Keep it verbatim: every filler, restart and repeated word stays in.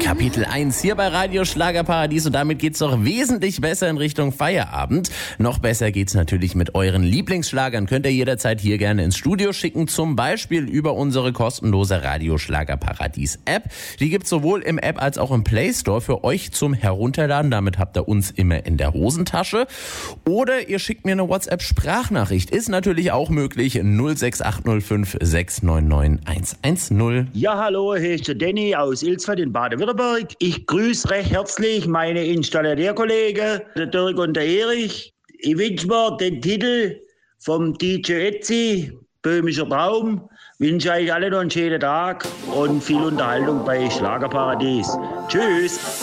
Kapitel eins hier bei Radio Schlagerparadies und damit geht's doch wesentlich besser in Richtung Feierabend. Noch besser geht's natürlich mit euren Lieblingsschlagern. Könnt ihr jederzeit hier gerne ins Studio schicken, zum Beispiel über unsere kostenlose Radio Schlagerparadies App. Die gibt's sowohl im App als auch im Play Store für euch zum Herunterladen. Damit habt ihr uns immer in der Hosentasche. Oder ihr schickt mir eine WhatsApp-Sprachnachricht. Ist natürlich auch möglich. null sechs acht null fünf sechs neun neun eins eins null. Ja, hallo, hier ist der Danny aus Ilsfeld in Baden-Württemberg. Ich grüße recht herzlich meine Installateurkollegen, der Dirk und der Erich. Ich wünsche mir den Titel vom D J Etzi, Böhmischer Traum. Wünsche euch alle noch einen schönen Tag und viel Unterhaltung bei Schlagerparadies. Tschüss.